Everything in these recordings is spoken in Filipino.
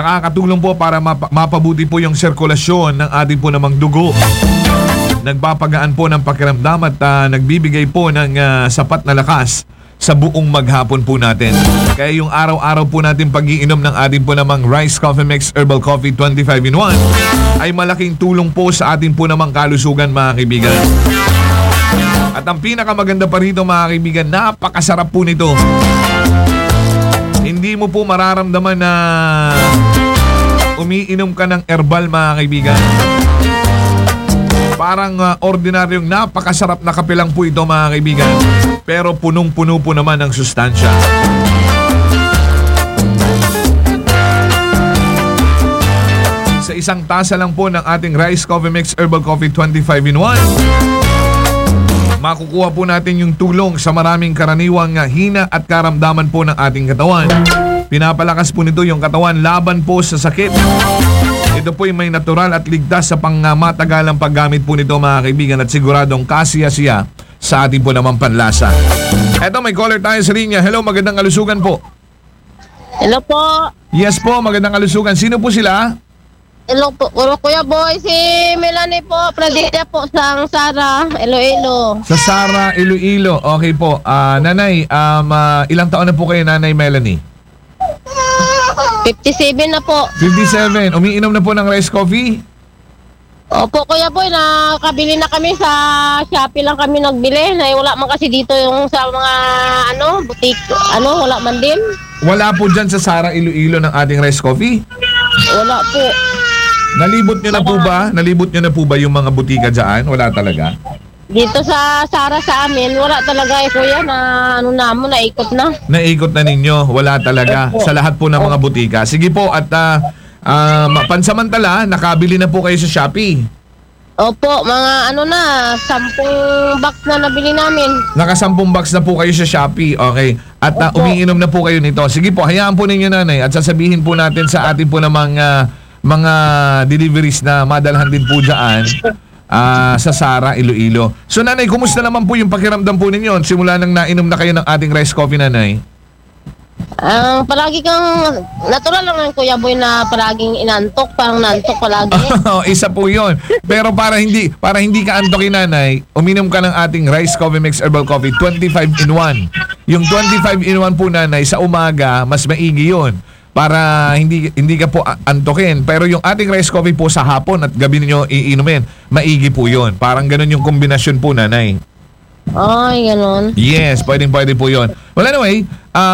Nakakatulong po para mapabuti po yung sirkulasyon ng ating po namang dugo. Nagpapagaan po ng pakiramdam at nagbibigay po ng sapat na lakas sa buong maghapon po natin. Kaya yung araw-araw po natin pag-iinom ng ating po namang Rice Coffee Mix Herbal Coffee 25 in 1 ay malaking tulong po sa ating po namang kalusugan, mga kaibigan. At ang pinakamaganda pa rito, mga kaibigan, napakasarap po nito. Hindi mo po mararamdaman na umiinom ka ng herbal, mga kaibigan. Parang ordinaryong napakasarap na kape lang po ito, mga kaibigan. Pero punong-puno po naman ng sustansya. Sa isang tasa lang po ng ating Rice Coffee Mix Herbal Coffee 25 in 1, makukuha po natin yung tulong sa maraming karaniwang hina at karamdaman po ng ating katawan. Pinapalakas po nito yung katawan laban po sa sakit. Ito po ay may natural at ligtas sa pangmatagalang paggamit po nito, mga kaibigan, at siguradong kasiya-siya sa ating po naman panlasa. Eto, may caller tayo sa linya. Hello, magandang kalusugan po. Hello po. Yes po, magandang kalusugan. Sino po sila? Hello po. Kuya Boy, si Melanie po. Pradita po sa Sara, Iloilo. Sa Sara, Iloilo. Okay po. Nanay, ilang taon na po kayo, Nanay Melanie? 57 na po. 57. Umiinom na po ng rice coffee? Opo, Kuya Boy, nakabili na kami sa Shopee lang kami nagbili. Wala man kasi dito yung sa mga boutique, wala man din. Wala po dyan sa Sara, Iloilo ng ating rice coffee? Wala po. Nalibot nyo na po ba? Nalibot nyo na po ba yung mga butika dyan? Wala talaga? Dito sa Sara sa amin, wala talaga Kuya, na naikot na. Naikot na ninyo? Wala talaga? Opo. Sa lahat po ng mga butika. Sige po, at pansamantala, nakabili na po kayo sa Shopee. Opo, mga 10 box na nabili namin. Naka 10 box na po kayo sa Shopee. Okay. At Opo. umiinom na po kayo nito. Sige po, hayaan po ninyo, Nanay, at sasabihin po natin sa ating po namang mga deliveries na madalhan din po dyan sa Sara, Iloilo. So, Nanay, kumusta naman po yung pakiramdam po ninyo simula nang nainom na kayo ng ating rice coffee, Nanay? Palagi kang natural lang ang Kuya Boy na palaging inantok, parang nantok palagi. Isa po yun. Pero para hindi ka antokin, Nanay, uminom ka ng ating Rice Coffee Mix Herbal Coffee 25 in 1. Yung 25 in 1 po, Nanay, sa umaga, mas maigi yun. Para hindi ka po antokin. Pero yung ating rice coffee po sa hapon at gabi ninyo iinumin, maigi po yun. Parang ganun yung kombinasyon po, Nanay. Ay, ganun. Yes, pwede po yun. Well, anyway,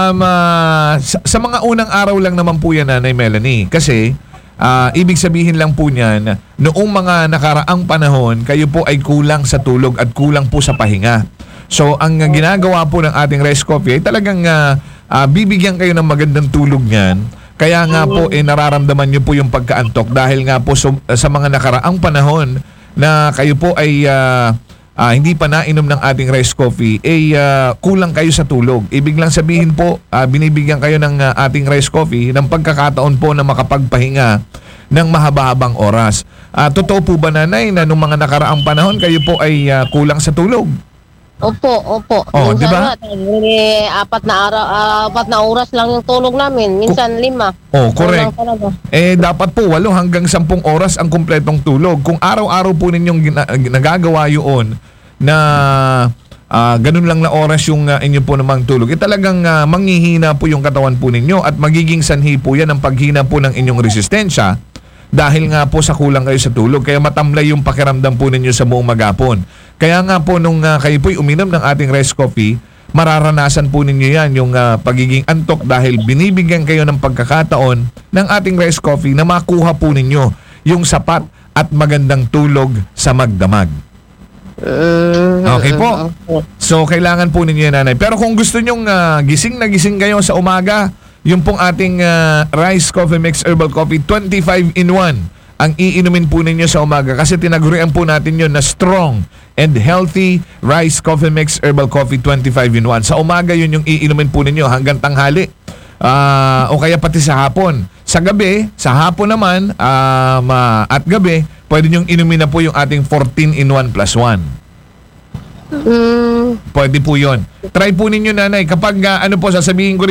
sa mga unang araw lang naman po yan, Nanay Melanie. Kasi, ibig sabihin lang po niyan, noong mga nakaraang panahon, kayo po ay kulang sa tulog at kulang po sa pahinga. So, ang ginagawa po ng ating rice coffee ay talagang bibigyan kayo ng magandang tulog niyan. Kaya nga po, nararamdaman nyo po yung pagkaantok dahil nga po sa mga nakaraang panahon na kayo po ay hindi pa nainom ng ating rice coffee, kulang kayo sa tulog. Ibig lang sabihin po, binibigyan kayo ng ating rice coffee ng pagkakataon po na makapagpahinga ng mahaba-habang oras. Totoo po ba, Nanay, na nung mga nakaraang panahon kayo po ay kulang sa tulog? Opo. Oh, Minsan di ba? apat na oras lang yung tulog namin. Minsan 5. Oh, correct. Dapat po 8 hanggang 10 oras ang kumpletong tulog. Kung araw-araw po ninyong nagagawa yun na ganun lang na oras yung inyo po namang tulog, talagang manghihina po yung katawan po ninyo at magiging sanhi po yan ang paghina po ng inyong resistensya dahil nga po sa kulang kayo sa tulog. Kaya matamlay yung pakiramdam po ninyo sa buong maghapon. Kaya nga po nung kayo po'y uminom ng ating rice coffee, mararanasan po ninyo yan yung pagiging antok dahil binibigyan kayo ng pagkakataon ng ating rice coffee na makuha po ninyo yung sapat at magandang tulog sa magdamag. Okay po. So, kailangan po ninyo yan, Nanay. Pero kung gusto nyong gising na gising kayo sa umaga, yung pong ating Rice Coffee Mix Herbal Coffee 25 in 1 ang iinumin po ninyo sa umaga kasi tinagurian po natin yun na strong and healthy Rice Coffee Mix Herbal Coffee 25 in 1. Sa umaga yun yung iinumin po ninyo hanggang tanghali o kaya pati sa hapon. Sa gabi, sa hapon naman at gabi, pwede nyong inumin na po yung ating 14 in 1 plus 1. Pwede po yun. Try po ninyo, Nanay. Kapag sasabihin ko